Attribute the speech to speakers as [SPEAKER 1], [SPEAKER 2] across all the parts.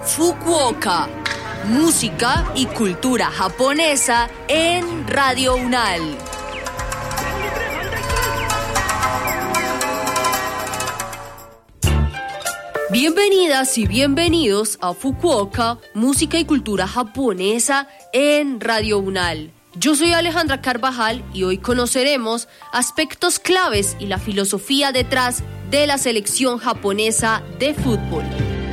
[SPEAKER 1] Fukuoka, música y cultura japonesa en Radio UNAL. Bienvenidas y bienvenidos a Fukuoka, música y cultura japonesa en Radio UNAL. Yo soy Alejandra Carvajal y hoy conoceremos aspectos claves y la filosofía detrás de la selección japonesa de fútbol.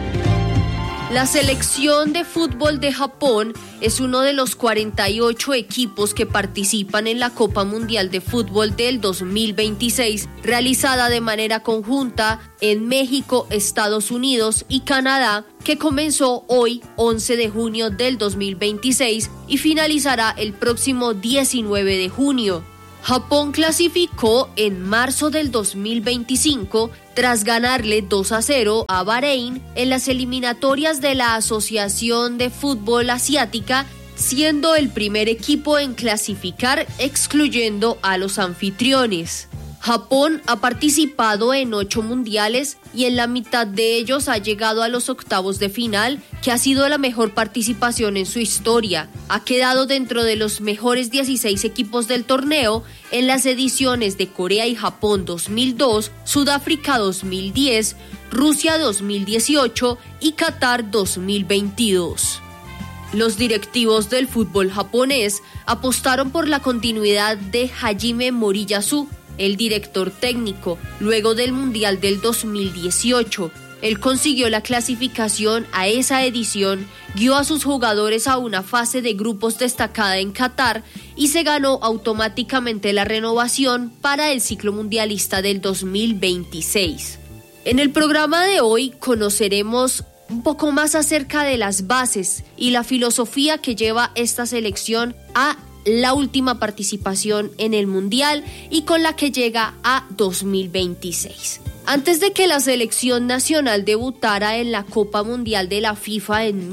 [SPEAKER 1] La selección de fútbol de Japón es uno de los 48 equipos que participan en la Copa Mundial de Fútbol del 2026, realizada de manera conjunta en México, Estados Unidos y Canadá, que comenzó hoy, 11 de junio del 2026, y finalizará el próximo 19 de junio. Japón clasificó en marzo del 2025 tras ganarle 2-0 a Bahrein en las eliminatorias de la Asociación de Fútbol Asiática, siendo el primer equipo en clasificar, excluyendo a los anfitriones. Japón ha participado en 8 mundiales y en la mitad de ellos ha llegado a los octavos de final, que ha sido la mejor participación en su historia. Ha quedado dentro de los mejores 16 equipos del torneo en las ediciones de Corea y Japón 2002, Sudáfrica 2010, Rusia 2018 y Qatar 2022. Los directivos del fútbol japonés apostaron por la continuidad de Hajime Moriyasu, el director técnico, luego del Mundial del 2018. Él consiguió la clasificación a esa edición, guió a sus jugadores a una fase de grupos destacada en Qatar y se ganó automáticamente la renovación para el ciclo mundialista del 2026. En el programa de hoy conoceremos un poco más acerca de las bases y la filosofía que lleva esta selección a la última participación en el Mundial y con la que llega a 2026. Antes de que la selección nacional debutara en la Copa Mundial de la FIFA en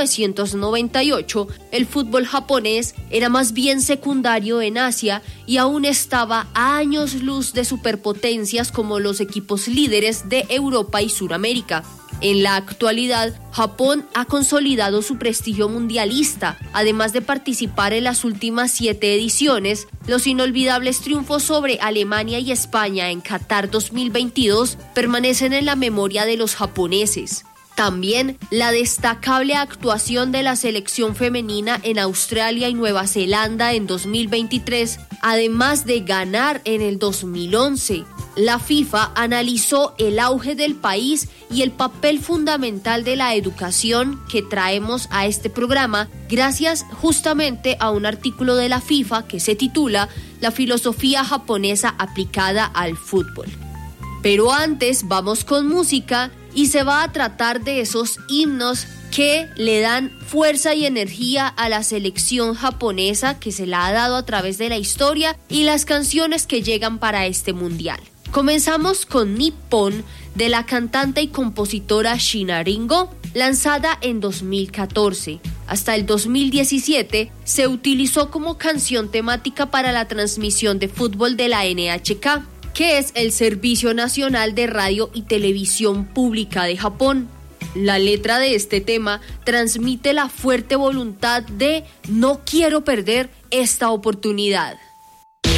[SPEAKER 1] 1998, el fútbol japonés era más bien secundario en Asia y aún estaba a años luz de superpotencias como los equipos líderes de Europa y Suramérica. En la actualidad, Japón ha consolidado su prestigio mundialista, además de participar en las últimas 7 ediciones. Los inolvidables triunfos sobre Alemania y España en Qatar 2022 permanecen en la memoria de los japoneses. También la destacable actuación de la selección femenina en Australia y Nueva Zelanda en 2023, además de ganar en el 2011. La FIFA analizó el auge del país y el papel fundamental de la educación que traemos a este programa gracias justamente a un artículo de la FIFA que se titula La filosofía japonesa aplicada al fútbol. Pero antes vamos con música y se va a tratar de esos himnos que le dan fuerza y energía a la selección japonesa que se la ha dado a través de la historia y las canciones que llegan para este mundial. Comenzamos con Nippon de la cantante y compositora Shiina Ringo, lanzada en 2014. Hasta el 2017 se utilizó como canción temática para la transmisión de fútbol de la NHK, que es el Servicio Nacional de Radio y Televisión Pública de Japón. La letra de este tema transmite la fuerte voluntad de no quiero perder esta oportunidad.